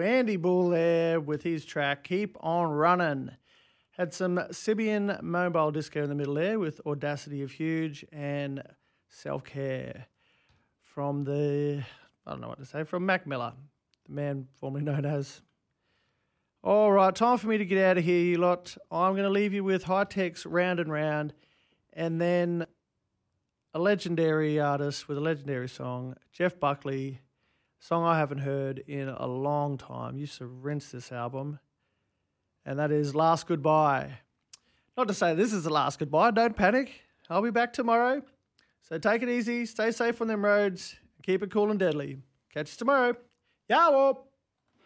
Andy Bull there with his track Keep On Running. Had some Sibian mobile disco in the middle there with Audacity of Huge and Self-Care from from Mac Miller, the man formerly known as. All right, time for me to get out of here, you lot. I'm going to leave you with High Tech's Round and Round, and then a legendary artist with a legendary song, Jeff Buckley, a song I haven't heard in a long time. Used to rinse this album, and that is Last Goodbye. Not to say this is the last goodbye, don't panic. I'll be back tomorrow. So take it easy, stay safe on them roads, and keep it cool and deadly. Catch you tomorrow. Yow!